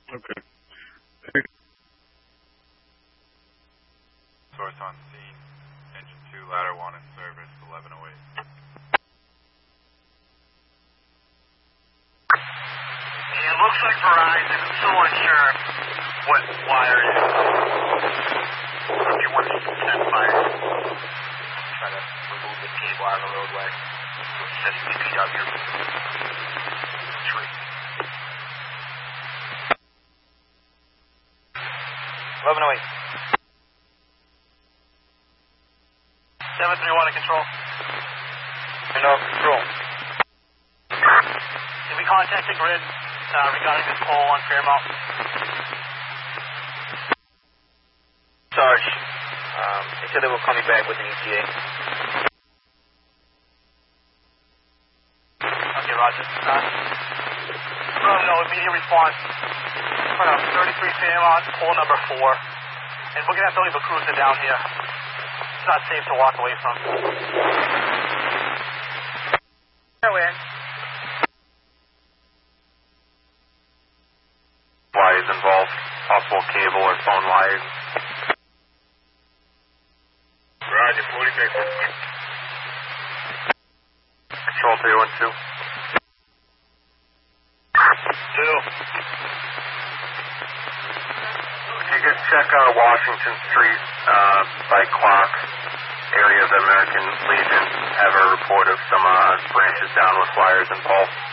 Okay. Source on scene. Engine 2, ladder 1 in service, 1108. It looks like Verizon. I'm still unsure what wire it is. If you want to send fire, try to remove the cable out of the roadway. Setting DPW. Tree. 1108. 731 in control. And off control. Can we contact the grid regarding this pole on Fairmount? Sarge, they said they will call me back with an ETA. Okay, Roger. No, immediate response. 33 Fairmount, pole number 4. And we're going to have to leave a cruiser down here. It's not safe to walk away from. Go in. Wires involved, possible cable or phone wires. Roger, 40 paper. Control 312. 2. If you could check Washington Street by clock area of the American Legion, have a report of some branches down with wires involved.